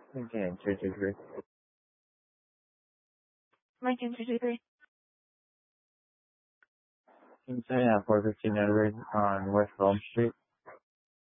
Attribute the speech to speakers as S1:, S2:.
S1: Okay, 223.
S2: 19223.
S1: So yeah, 415 Edward on West Elm Street.